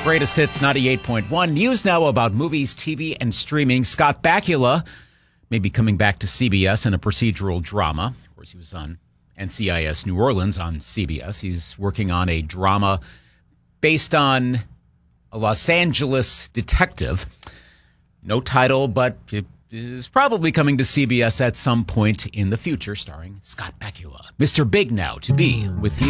Greatest Hits 98.1. News now about movies, TV, and streaming. Scott Bakula may be coming back to CBS in a procedural drama. Of course, he was on NCIS New Orleans on CBS. He's working on a drama based on a Los Angeles detective. No title, but it is probably coming to CBS at some point in the future, starring Scott Bakula. Mr. Big now to be with you.